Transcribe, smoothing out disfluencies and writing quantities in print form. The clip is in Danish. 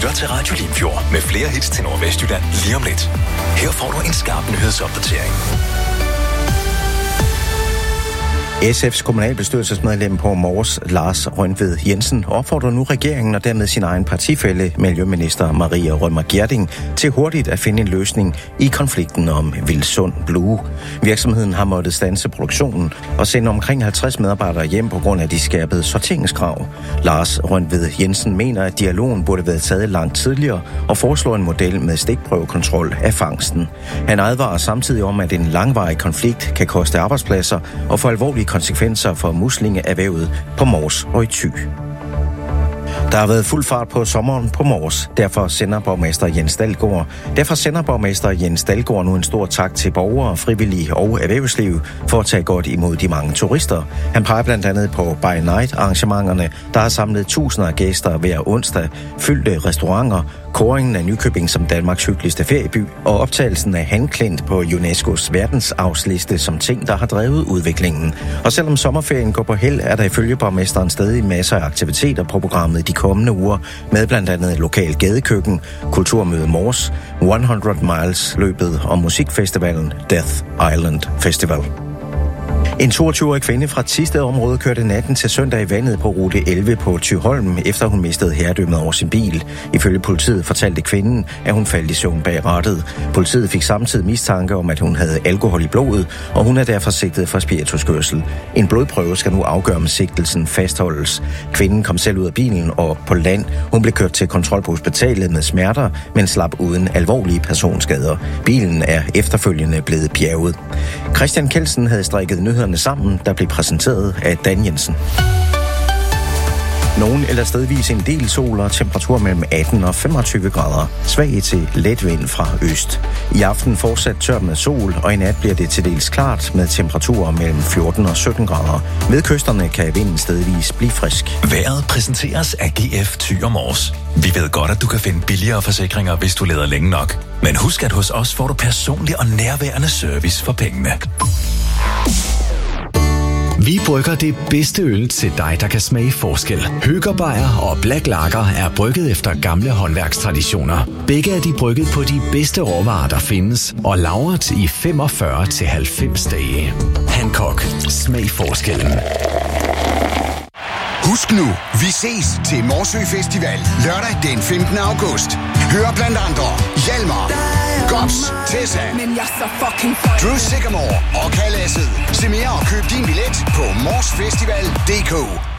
lytter til Radio Limfjord med flere hits til Nordvestjylland lige om lidt. Her får du en skarp nyhedsopdatering. SF's kommunalbestyrelsesmedlem på Mors, Lars Røntved Jensen, opfordrer nu regeringen og dermed sin egen partifælle, miljøminister Maria Rømer Gjerding, til hurtigt at finde en løsning i konflikten om Vilsund Blue. Virksomheden har måttet standse produktionen og sende omkring 50 medarbejdere hjem på grund af de skærpede sorteringskrav. Lars Røntved Jensen mener, at dialogen burde være taget langt tidligere og foreslår en model med stikprøvekontrol af fangsten. Han advarer samtidig om, at en langvarig konflikt kan koste arbejdspladser og få alvorlige konsekvenser for muslingeerhvervet på Mors og i Thy. Der har været fuld fart på sommeren på Mors. Derfor sender borgmester Jens Dalgaard nu en stor tak til borgere, frivillige og erhvervsliv for at tage godt imod de mange turister. Han peger blandt andet på By Night arrangementerne, der har samlet tusinder af gæster hver onsdag, fyldte restauranter, kåringen af Nykøbing som Danmarks hyggeligste ferieby og optagelsen af Han Klint på UNESCO's verdensarvsliste som ting, der har drevet udviklingen. Og selvom sommerferien går på held, er der ifølge borgmesteren stadig masser af aktiviteter på programmet de kommende uger, med blandt andet lokal gadekøkken, kulturmøde Mors, 100 Miles løbet og musikfestivalen Death Island Festival. En 22-årig kvinde fra Thisted-området kørte natten til søndag i vandet på rute 11 på Thyholm, efter hun mistede herredømmet over sin bil. Ifølge politiet fortalte kvinden, at hun faldt i søvn bag rattet. Politiet fik samtidig mistanke om, at hun havde alkohol i blodet, og hun er derfor sigtet for spirituskørsel. En blodprøve skal nu afgøre, om sigtelsen fastholdes. Kvinden kom selv ud af bilen og på land. Hun blev kørt til kontrol på hospitalet med smerter, men slap uden alvorlige personskader. Bilen er efterfølgende blevet bjerget. Christian Kelsen havde strikket nyhederne sammen, der blev præsenteret af Dan Jensen. Nogen eller stedvis en del sol og temperatur mellem 18 og 25 grader. Svag til let vind fra øst. I aften fortsat tørt med sol, og i nat bliver det til dels klart med temperaturer mellem 14 og 17 grader. Ved kysterne kan vinden stedvis blive frisk. Vejret præsenteres af GF Thy og Mors. Vi ved godt, at du kan finde billigere forsikringer, hvis du leder længe nok. Men husk, at hos os får du personlig og nærværende service for pengene. Vi brygger det bedste øl til dig, der kan smage forskel. Høger Beyer og Black Lager er brygget efter gamle håndværkstraditioner. Begge er de brygget på de bedste råvarer, der findes, og lagret i 45-90 dage. Hancock. Smag forskellen. Husk nu, vi ses til Morsø Festival lørdag den 15. august. Hør blandt andre Hjalmar, Gops, Tessa, Drew Sycamore og Kalasset. Se mere og køb din billet på morsfestival.dk.